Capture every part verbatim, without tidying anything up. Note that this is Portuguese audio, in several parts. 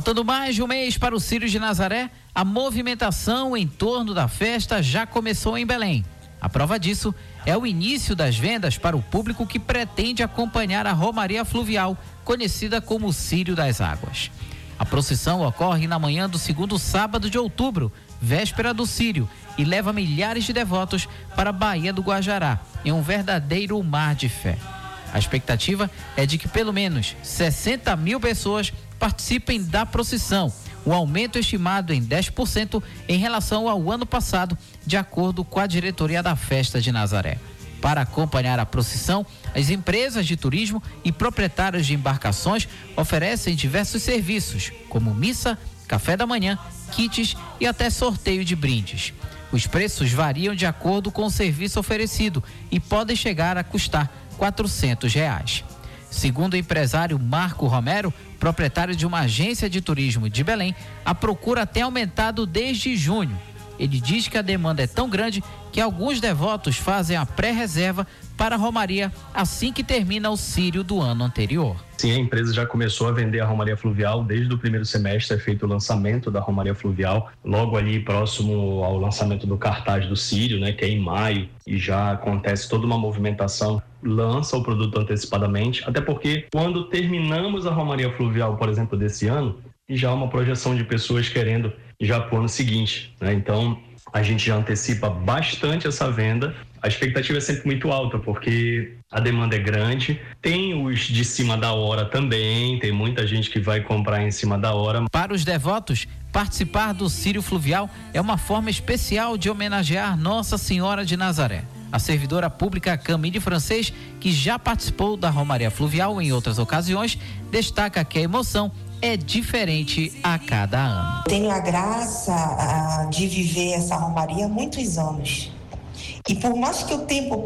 Faltando mais de um mês para o Círio de Nazaré, a movimentação em torno da festa já começou em Belém. A prova disso é o início das vendas para o público que pretende acompanhar a Romaria Fluvial, conhecida como o Círio das Águas. A procissão ocorre na manhã do segundo sábado de outubro, véspera do Círio, e leva milhares de devotos para a Baía do Guajará, em um verdadeiro mar de fé. A expectativa é de que pelo menos sessenta mil pessoas participem da procissão, um aumento estimado em dez por cento em relação ao ano passado, de acordo com a diretoria da Festa de Nazaré. Para acompanhar a procissão, as empresas de turismo e proprietários de embarcações oferecem diversos serviços, como missa, café da manhã, kits e até sorteio de brindes. Os preços variam de acordo com o serviço oferecido e podem chegar a custar quatrocentos reais. Segundo o empresário Marco Romero, proprietário de uma agência de turismo de Belém, a procura tem aumentado desde junho. Ele diz que a demanda é tão grande que alguns devotos fazem a pré-reserva para a Romaria assim que termina o Círio do ano anterior. Sim, a empresa já começou a vender a Romaria Fluvial desde o primeiro semestre, é feito o lançamento da Romaria Fluvial, logo ali próximo ao lançamento do cartaz do Círio, né, que é em maio, e já acontece toda uma movimentação, lança o produto antecipadamente, até porque quando terminamos a Romaria Fluvial, por exemplo, desse ano, já há uma projeção de pessoas querendo já para o ano seguinte, né? Então a gente já antecipa bastante essa venda. A expectativa é sempre muito alta, porque a demanda é grande. Tem os de cima da hora também, tem muita gente que vai comprar em cima da hora. Para os devotos, participar do Círio Fluvial é uma forma especial de homenagear Nossa Senhora de Nazaré. A servidora pública Camille Francês, que já participou da Romaria Fluvial em outras ocasiões, destaca que a emoção é diferente a cada ano. Tenho a graça a, de viver essa Romaria há muitos anos. E por mais que o tempo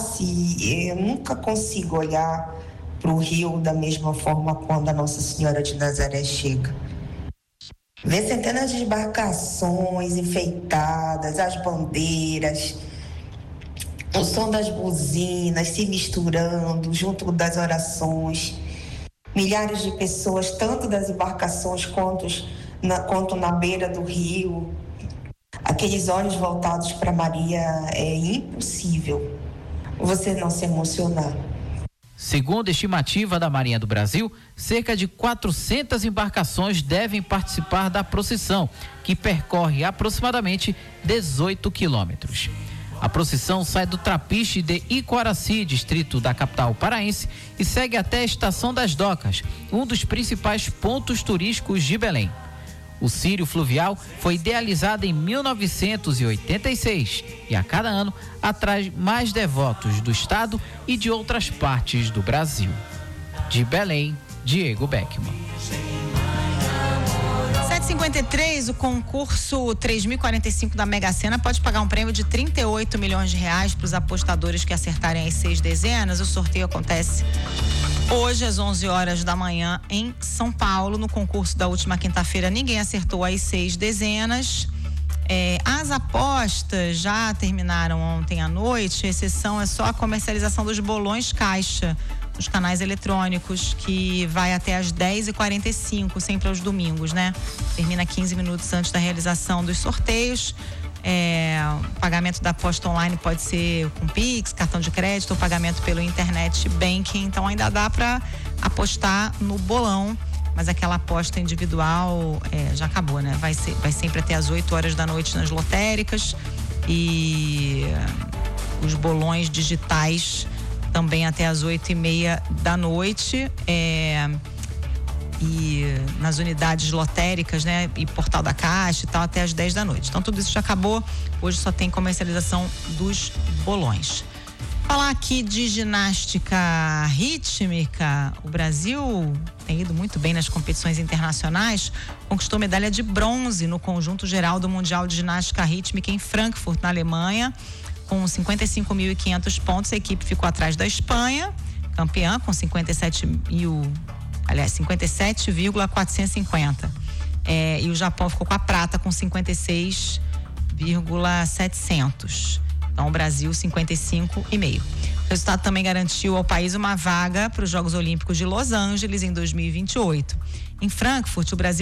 passe, eu nunca consigo olhar para o Rio da mesma forma quando a Nossa Senhora de Nazaré chega. Ver centenas de embarcações enfeitadas, as bandeiras, o som das buzinas se misturando junto das orações. Milhares de pessoas, tanto das embarcações quanto na, quanto na beira do rio. Aqueles olhos voltados para Maria, é impossível você não se emocionar. Segundo a estimativa da Marinha do Brasil, cerca de quatrocentas embarcações devem participar da procissão, que percorre aproximadamente dezoito quilômetros. A procissão sai do Trapiche de Icoaraci, distrito da capital paraense, e segue até a Estação das Docas, um dos principais pontos turísticos de Belém. O Círio Fluvial foi idealizado em mil novecentos e oitenta e seis e a cada ano atrai mais devotos do estado e de outras partes do Brasil. De Belém, Diego Beckman. sete e cinquenta e três, o concurso três mil e quarenta e cinco da Mega Sena pode pagar um prêmio de trinta e oito milhões de reais para os apostadores que acertarem as seis dezenas. O sorteio acontece hoje às onze horas da manhã em São Paulo. No concurso da última quinta-feira, ninguém acertou as seis dezenas. É, as apostas já terminaram ontem à noite, a exceção é só a comercialização dos bolões caixa nos canais eletrônicos, que vai até às dez e quarenta e cinco, sempre aos domingos, né? Termina quinze minutos antes da realização dos sorteios. É, o pagamento da aposta online pode ser com Pix, cartão de crédito ou pagamento pelo internet banking, então ainda dá para apostar no bolão, mas aquela aposta individual é, já acabou, né? Vai, ser, vai sempre até às oito horas da noite nas lotéricas, e os bolões digitais também até às oito e meia da noite, é, e nas unidades lotéricas, né, e Portal da Caixa e tal, até às dez da noite. Então tudo isso já acabou, hoje só tem comercialização dos bolões. Falar aqui de ginástica rítmica, o Brasil tem ido muito bem nas competições internacionais, conquistou medalha de bronze no conjunto geral do Mundial de Ginástica Rítmica em Frankfurt, na Alemanha, com cinquenta e cinco mil e quinhentos pontos. A equipe ficou atrás da Espanha, campeã, com cinquenta e sete mil, aliás, cinquenta e sete mil quatrocentos e cinquenta. É, e o Japão ficou com a prata, com cinquenta e seis mil setecentos. Então, o Brasil, cinquenta e cinco e meio. O resultado também garantiu ao país uma vaga para os Jogos Olímpicos de Los Angeles em dois mil e vinte e oito. Em Frankfurt, o Brasil